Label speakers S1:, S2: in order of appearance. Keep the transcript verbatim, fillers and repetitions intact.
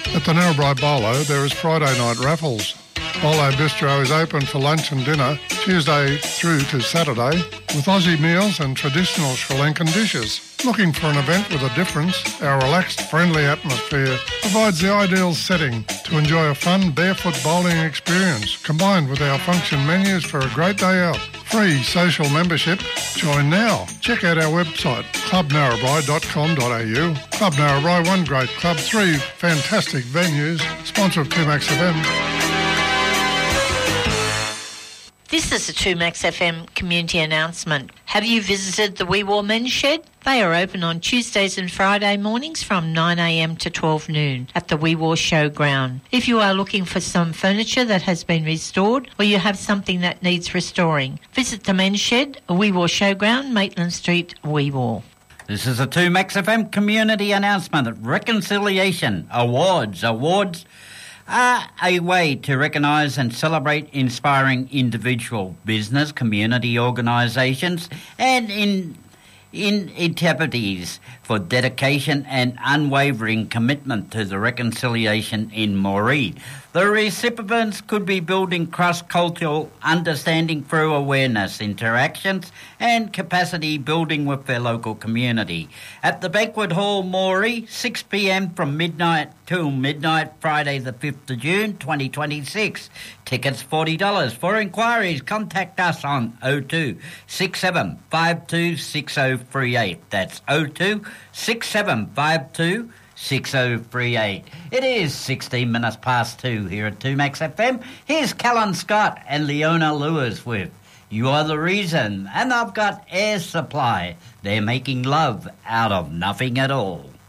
S1: At the Narrabri Bolo, there is Friday night raffles. Bolo Bistro is open for lunch and dinner Tuesday through to Saturday with Aussie meals and traditional Sri Lankan dishes. Looking for an event with a difference? Our relaxed, friendly atmosphere provides the ideal setting to enjoy a fun barefoot bowling experience combined with our function menus for a great day out. Free social membership. Join now. Check out our website, club narrabri dot com dot a u. Club Narrabri, one great club, three fantastic venues. Sponsor of two Max F M.
S2: This is a two Max F M community announcement. Have you visited the Wee Waa Men's Shed? They are open on Tuesdays and Friday mornings from nine a m to twelve noon at the Wee Waa Showground. If you are looking for some furniture that has been restored or you have something that needs restoring, visit the Men's Shed, Wee Waa Showground, Maitland Street, Wee Waa.
S3: This is a two Max F M community announcement. Reconciliation Awards. Awards are a way to recognise and celebrate inspiring individual, business, community organisations and in in entities for dedication and unwavering commitment to the reconciliation in Moree. The recipients could be building cross-cultural understanding through awareness, interactions and capacity building with their local community. At the Banquet Hall, Moree, six p m from midnight till midnight, Friday the fifth of June twenty twenty-six. Tickets forty dollars. For inquiries, contact us on oh two six seven five two six oh three eight. That's oh two six seven five two six oh three eight. It is sixteen minutes past two here at two Max F M. Here's Callan Scott and Leona Lewis with You Are the Reason. And I've got Air Supply. They're making love out of nothing at all.